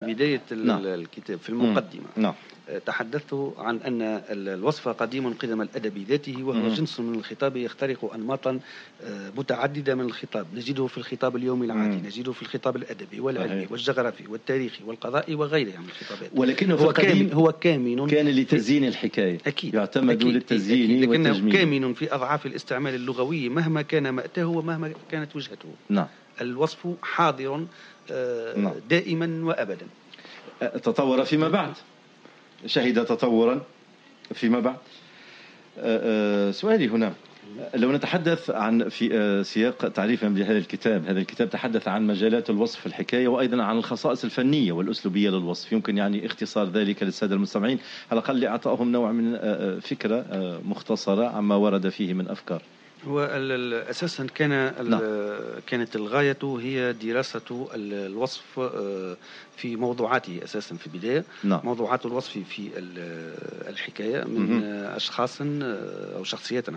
بداية نعم. الكتاب في المقدمة نعم. تحدثت عن أن الوصف قديم قدم الأدب ذاته، وهو جنس من الخطاب يخترق أنماطا متعددة من الخطاب. نجده في الخطاب اليومي العادي، نجده في الخطاب الأدبي والعلمي والجغرافي والتاريخي والقضائي وغيرها من الخطابات. ولكنه في القديم هو كامن كان لتزيين الحكاية. أكيد يعتمد للتزيين لكنه والتجميل. كامن في أضعاف الاستعمال اللغوي مهما كان مأتاه ومهما كانت وجهته. نعم. الوصف حاضر دائما وأبدا. تطور فيما بعد، شهد تطورا فيما بعد. سؤالي هنا، لو نتحدث عن في سياق تعريفا بهذا الكتاب، هذا الكتاب تحدث عن مجالات الوصف في الحكاية وأيضا عن الخصائص الفنية والأسلوبية للوصف. يمكن يعني اختصار ذلك للسادة المستمعين على الأقل لإعطائهم نوع من فكرة مختصرة عما ورد فيه من أفكار. هو أساسا كانت الغاية هي دراسة الوصف في موضوعاته أساسا في البداية. موضوعات الوصف في الحكاية من أشخاص أو شخصيات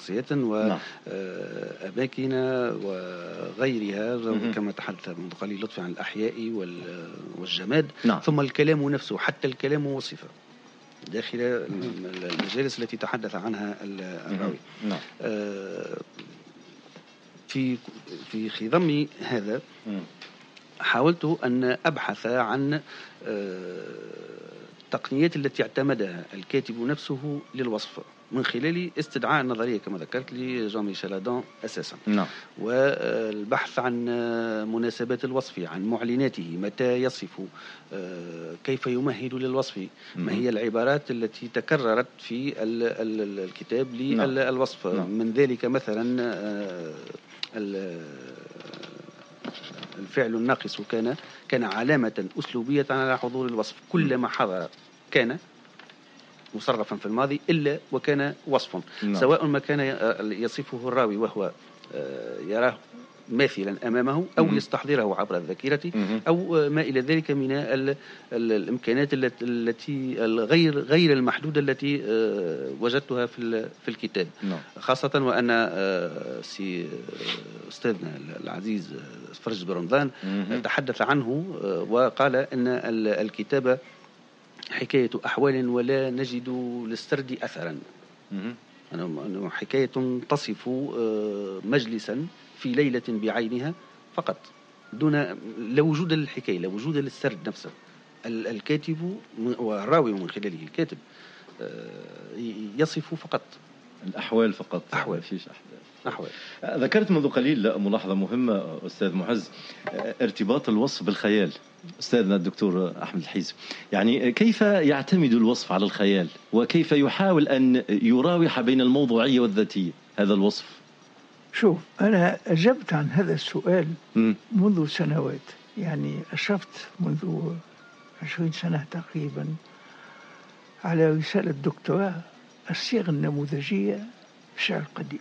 وأماكن وغيرها، كما تحدث منذ قليل لطفي عن الأحياء والجماد. ثم الكلام نفسه، حتى الكلام وصفه داخل المجالس التي تحدث عنها الراوي. في خضم هذا حاولت أن أبحث عن التقنيات التي اعتمدها الكاتب نفسه للوصف من خلال استدعاء النظرية كما ذكرت لجان ميشيل آدان أساسا. والبحث عن مناسبات الوصف، عن معلناته، متى يصف، كيف يمهد للوصف، ما هي العبارات التي تكررت في الكتاب للوصف. من ذلك مثلا الفعل الناقص كان علامة أسلوبية على حضور الوصف. كلما حضر كان مصرفا في الماضي إلا وكان وصفا، سواء ما كان يصفه الراوي وهو يراه ماثلا أمامه أو يستحضره عبر الذاكرة أو ما إلى ذلك من الإمكانات التي غير المحدودة التي وجدتها في الكتاب. خاصة وأن أستاذنا العزيز فرج برمضان تحدث عنه وقال أن الكتابة حكاية أحوال ولا نجد للسرد أثرا. أنه حكاية تصف مجلسا في ليلة بعينها فقط، دون لا وجود للحكاية، لا وجود للسرد نفسه. الكاتب والراوي من خلاله الكاتب يصف فقط الأحوال فقط، أحوال. فيش أحوال. ذكرت منذ قليل ملاحظة مهمة أستاذ معز، ارتباط الوصف بالخيال. أستاذنا الدكتور أحمد الحيز، يعني كيف يعتمد الوصف على الخيال وكيف يحاول أن يراوح بين الموضوعية والذاتية هذا الوصف؟ شوف، أنا أجبت عن هذا السؤال منذ سنوات، يعني أشرفت منذ 20 سنة تقريبا على رسالة دكتوراه الصيغ النموذجية في الشعر القديم.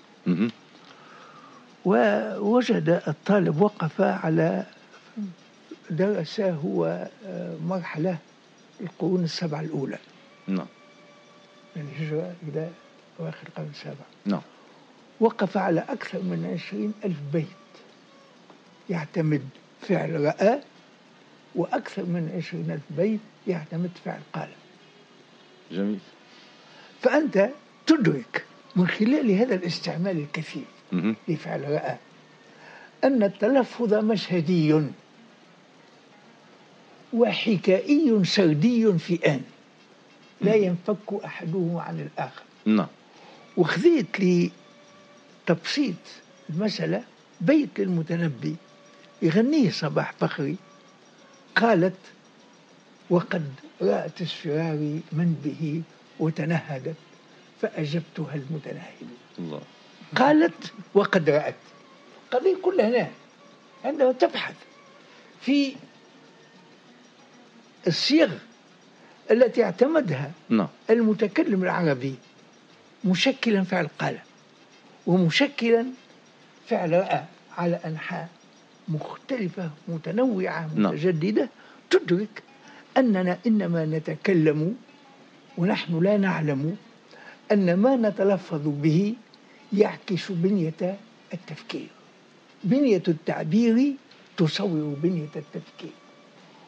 ووجد الطالب وقف على درس هو مرحلة القرون السبعة الأولى، من الهجرة إلى أواخر القرن السابع. وقف على أكثر من 20,000 بيت يعتمد فعل رأى، وأكثر من 20,000 بيت يعتمد فعل قال. جميل. فأنت تدرك من خلال هذا الاستعمال الكثير لفعل رأى أن التلفظ مشهدي وحكائي سردي في آن لا ينفك أحده عن الآخر. وخذيت لتبسيط المسألة بيت للمتنبي يغنيه صباح فخري، قالت: وقد رأت السرار من به وتنهدت فأجبتها المتنهد. الله. قالت وقد رأت. القضية كلها هنا عندما تبحث في الصيغ التي اعتمدها المتكلم العربي مشكلا فعل قال ومشكلا فعل رأى على أنحاء مختلفة متنوعة متجددة، تدرك أننا إنما نتكلم ونحن لا نعلم أن ما نتلفظ به يعكس بنية التفكير. بنية التعبير تصور بنية التفكير.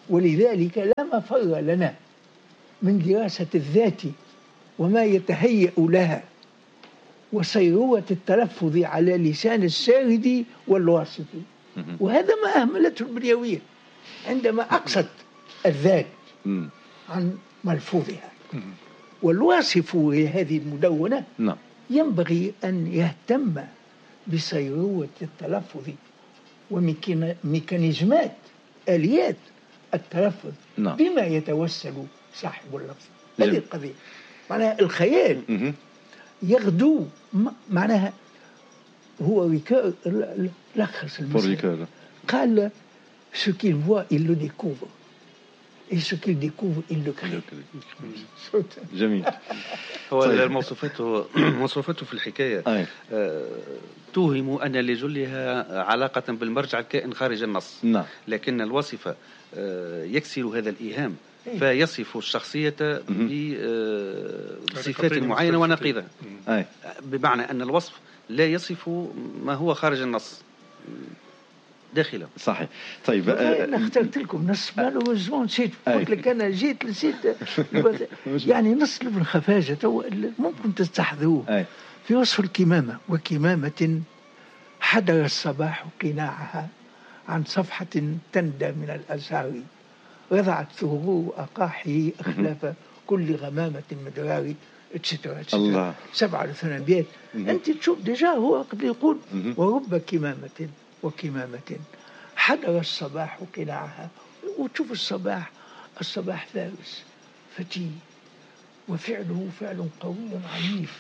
ولذلك لا مفر لنا من دراسة الذات وما يتهيأ لها وصيروة التلفظ على لسان السارد والواصف. وهذا ما أهملته البنيوية عندما أقصت الذات عن ملفوظها. والواصف لهذه المدونة ينبغي أن يهتم بصيروة التلفظ وميكانيزمات آليات التلفظ بما يتوسل صاحب اللفظ. هذه القضية معناها الخيال يغدو معناها هو لخص المسألة قال ce qu'il voit il le découvre et ce qu'il découvre il le crée. جميل. هو موصوفاته في الحكاية توهم أن لجلها علاقة بالمرجع الكائن خارج النص. لكن الوصف يكسر هذا الإيهام فيصف الشخصية بصفات معينة ونقيضة، بمعنى أن الوصف لا يصف ما هو خارج النص داخله. صحيح. طيب أنا اخترت لكم نص مالوزمون نسيت، قلت لك أنا جيت نسيت يعني نص ابن خفاجة ممكن تستحضروه في وصف الكمامة. وكمامة حدر الصباح قناعها عن صفحة تندى من الأزهار وضعت ثغور أقاحي أخلاف كل غمامة مدراري اتسترا 7 أبيات. أنت تشوف ديجا هو قد يقول ورب كمامة وكمامة حدر الصباح قناعها. وتشوف الصباح فارس فتي وفعله فعل قوي عنيف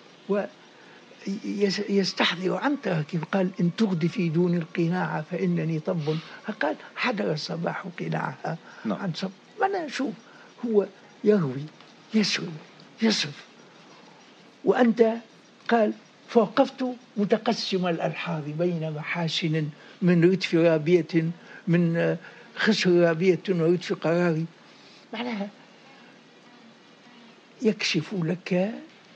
ويستحضر عنترة كيف قال إن تغد في دون القناع فإنني طب. قال حدر الصباح قناعها عن صب. أنا شوف هو يروي يسرد يصف. وأنت قال فوقفت متقسم الألحاظ بين محاسن من ردف رابية من خسر رابية وردف قراري. معناها يكشف لك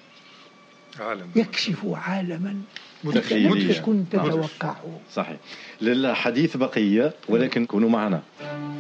يكشف عالما متخيليا كنت تتوقعه. صحيح. للحديث بقية ولكن كونوا معنا.